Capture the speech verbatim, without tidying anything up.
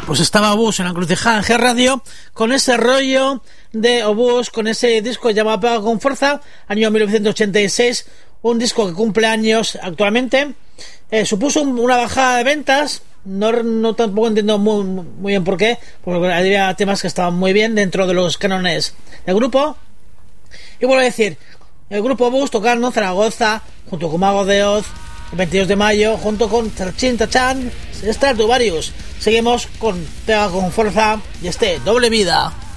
pues estaba Obús en la encrucijada en G Radio con ese rollo de Obús, con ese disco llamado Pega con Fuerza, año mil novecientos ochenta y seis, un disco que cumple años actualmente. Eh, supuso un, una bajada de ventas, no, no tampoco entiendo muy, muy bien por qué, porque había temas que estaban muy bien dentro de los cánones del grupo. Y vuelvo a decir, el grupo Obús tocando en Zaragoza junto con Mago de Oz el veintidós de mayo, junto con Tachin Tachan, Stratovarius. Seguimos con Pega con Fuerza y este Doble Vida.